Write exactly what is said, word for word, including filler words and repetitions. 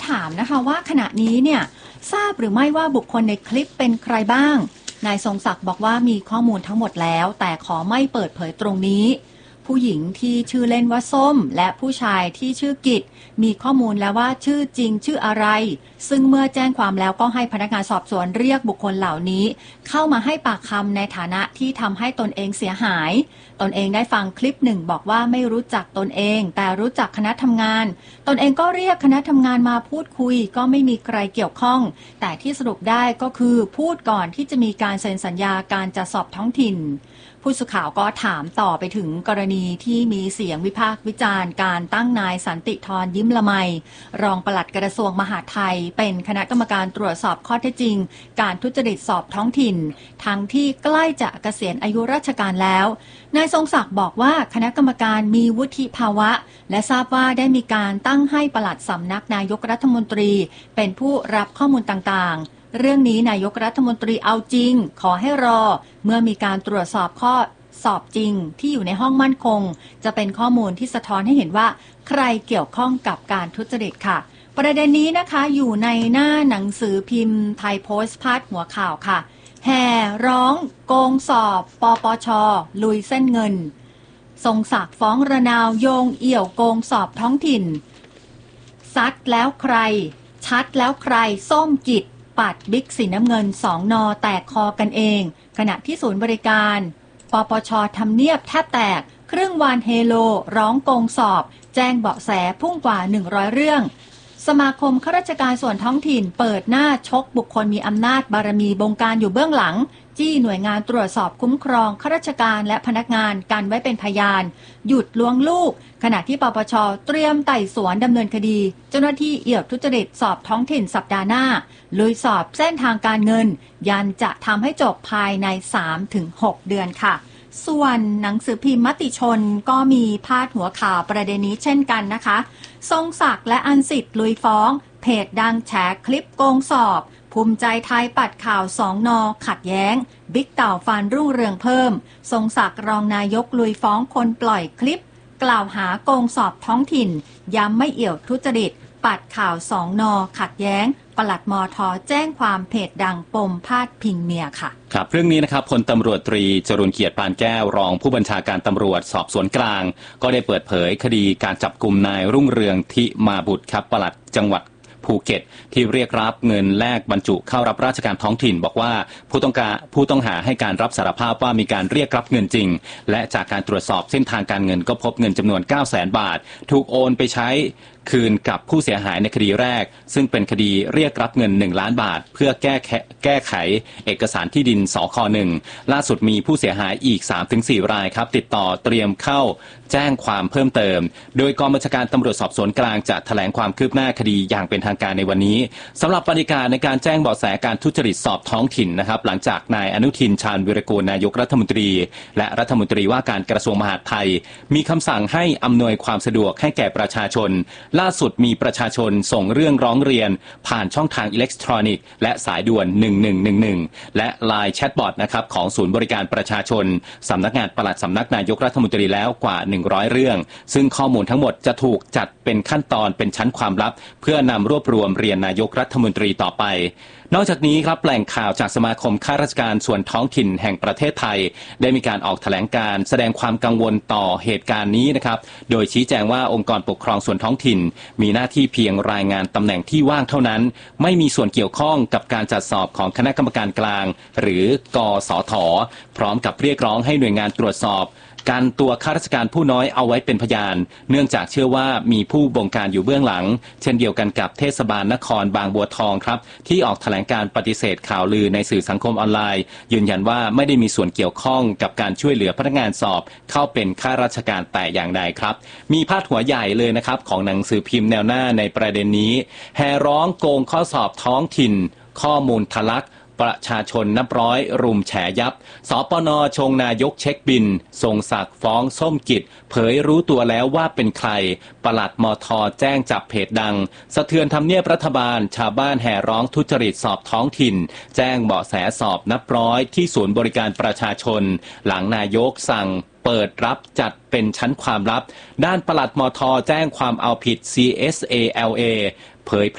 ถามนะคะว่าขณะนี้เนี่ยทราบหรือไม่ว่าบุคคลในคลิปเป็นใครบ้างนายทรงศักดิ์บอกว่ามีข้อมูลทั้งหมดแล้วแต่ขอไม่เปิดเผยตรงนี้ผู้หญิงที่ชื่อเล่นว่าส้มและผู้ชายที่ชื่อกิจมีข้อมูลแล้วว่าชื่อจริงชื่ออะไรซึ่งเมื่อแจ้งความแล้วก็ให้พนักงานสอบสวนเรียกบุคคลเหล่านี้เข้ามาให้ปากคำในฐานะที่ทำให้ตนเองเสียหายตนเองได้ฟังคลิปหนึ่งบอกว่าไม่รู้จักตนเองแต่รู้จักคณะทำงานตนเองก็เรียกคณะทำงานมาพูดคุยก็ไม่มีใครเกี่ยวข้องแต่ที่สรุปได้ก็คือพูดก่อนที่จะมีการเซ็นสัญญาการจัดสอบท้องถิ่นผู้สื่อข่าวก็ถามต่อไปถึงกรณีที่มีเสียงวิพากษ์วิจารณ์การตั้งนายสันติธรยิ้มละไมรองปลัดกระทรวงมหาดไทยเป็นคณะกรรมการตรวจสอบข้อเท็จจริงการทุจริตสอบท้องถิ่นทั้งที่ใกล้จะเกษียณอายุราชการแล้วนายทรงศักดิ์บอกว่าคณะกรรมการมีวุฒิภาวะและทราบว่าได้มีการตั้งให้ปลัดสำนักนายกรัฐมนตรีเป็นผู้รับข้อมูลต่างๆเรื่องนี้นายกรัฐมนตรีเอาจริงขอให้รอเมื่อมีการตรวจสอบข้อสอบจริงที่อยู่ในห้องมั่นคงจะเป็นข้อมูลที่สะท้อนให้เห็นว่าใครเกี่ยวข้องกับการทุจริตค่ะประเด็นนี้นะคะอยู่ในหน้าหนังสือพิมพ์ไทยโพสต์พาดหัวข่าวค่ะแห่ร้องโกงสอบปปช.ลุยเส้นเงินทรงศักดิ์ฟ้องระนาวโยงเอี่ยวโกงสอบท้องถิ่นซัดแล้วใครชัดแล้วใครส้มกิจปัดบิ๊กสีน้ำเงินสองนอแตกคอกันเองขณะที่ศูนย์บริการปปช.ทำเนียบแทบแตกเครื่องวานเฮโลร้องโกงสอบแจ้งเบาะแสพุ่งกว่าหนึ่งร้อยเรื่องสมาคมข้าราชการส่วนท้องถิ่นเปิดหน้าชกบุคคลมีอำนาจบารมีบงการอยู่เบื้องหลังจี้หน่วยงานตรวจสอบคุ้มครองข้าราชการและพนักงานกันไว้เป็นพยานหยุดล้วงลูกขณะที่ปปช.เตรียมไต่สวนดำเนินคดีเจ้าหน้าที่เอี่ยวทุจริตสอบท้องถิ่นสัปดาห์หน้าลุยสอบเส้นทางการเงินยันจะทำให้จบภายใน สามถึงหก เดือนค่ะส่วนหนังสือพิมพ์มติชนก็มีพาดหัวข่าวประเด็นนี้เช่นกันนะคะทรงศักดิ์และอันสิทธิ์ลุยฟ้องเพจดังแฉคลิปโกงสอบภูมิใจไทยปัดข่าวสองนอขัดแย้งบิ๊กเต่าฟันรุ่งเรืองเพิ่มทรงศักดิ์รองนายกลุยฟ้องคนปล่อยคลิปกล่าวหาโกงสอบท้องถิ่นย้ำไม่เอี่ยวทุจริตปัดข่าวสองนอขัดแย้งปลัดมท.แจ้งความเพจดังปมพาดพิงเมียค่ะครับเรื่องนี้นะครับพลตำรวจตรีจรุนเกียรติปานแก้วรองผู้บัญชาการตำรวจสอบสวนกลางก็ได้เปิดเผยคดีการจับกุมนายรุ่งเรืองทิมาบุตรครับปลัดจังหวัดภูเก็ตที่เรียกรับเงินแลกบรรจุเข้ารับราชการท้องถิ่นบอกว่าผู้ต้องการผู้ต้องหาให้การรับสารภาพว่ามีการเรียกรับเงินจริงและจากการตรวจสอบเส้นทางการเงินก็พบเงินจำนวน เก้าแสน บาทถูกโอนไปใช้คืนกับผู้เสียหายในคดีแรกซึ่งเป็นคดีเรียกรับเงินหนึ่งล้านบาทเพื่อแก้แก้ไขเอกสารที่ดินสคหนึ่งล่าสุดมีผู้เสียหายอีก สามถึงสี่ รายครับติดต่อเตรียมเข้าแจ้งความเพิ่มเติมโดยกองบัญชาการตำรวจสอบสวนกลางจะแถลงความคืบหน้าคดีอย่างเป็นทางการในวันนี้สำหรับบรรยากาศในการแจ้งเบาะแสการทุจริตสอบท้องถิ่นนะครับหลังจากนายอนุทินชาญวิรากูลนายกรัฐมนตรีและรัฐมนตรีว่าการกระทรวงมหาดไทยมีคำสั่งให้อำนวยความสะดวกให้แก่ประชาชนล่าสุดมีประชาชนส่งเรื่องร้องเรียนผ่านช่องทางอิเล็กทรอนิกส์และสายด่วนหนึ่งหนึ่งหนึ่งหนึ่งและ ไลน์ แชทบอทนะครับของศูนย์บริการประชาชนสำนักงานปลัดสำนักนายกรัฐมนตรีแล้วกว่าหนึ่งร้อยเรื่องซึ่งข้อมูลทั้งหมดจะถูกจัดเป็นขั้นตอนเป็นชั้นความลับเพื่อนำรวบรวมเรียนนายกรัฐมนตรีต่อไปนอกจากนี้ครับแหล่งข่าวจากสมาคมข้าราชการส่วนท้องถิ่นแห่งประเทศไทยได้มีการออกแถลงการแสดงความกังวลต่อเหตุการณ์นี้นะครับโดยชี้แจงว่าองค์กรปกครองส่วนท้องถิ่นมีหน้าที่เพียงรายงานตำแหน่งที่ว่างเท่านั้นไม่มีส่วนเกี่ยวข้องกับการจัดสอบของคณะกรรมการกลางหรือกสท.พร้อมกับเรียกร้องให้หน่วยงานตรวจสอบการตัวข้าราชการผู้น้อยเอาไว้เป็นพยานเนื่องจากเชื่อว่ามีผู้บงการอยู่เบื้องหลังเช่นเดียวกันกับเทศบาลนครบางบัวทองครับที่ออกแถลงการปฏิเสธข่าวลือในสื่อสังคมออนไลน์ยืนยันว่าไม่ได้มีส่วนเกี่ยวข้องกับการช่วยเหลือพนักงานสอบเข้าเป็นข้าราชการแต่อย่างใดครับมีพาดหัวใหญ่เลยนะครับของหนังสือพิมพ์แนวหน้าในประเด็นนี้แห่ร้องโกงข้อสอบท้องถิ่นข้อมูลทะลักประชาชนนับร้อยรุมแฉยับสปน.ชงนายกเช็คบินทรงศักดิ์ฟ้องส้มกิจเผยรู้ตัวแล้วว่าเป็นใครปลัดมท.แจ้งจับเพจดังสะเทือนทำเนียบรัฐบาลชาวบ้านแห่ร้องทุจริตสอบท้องถิ่นแจ้งเบาะแสสอบนับร้อยที่ศูนย์บริการประชาชนหลังนายกสั่งเปิดรับจัดเป็นชั้นความลับด้านปลัดมท.แจ้งความเอาผิด ซี เอส เอ แอล เอ เผย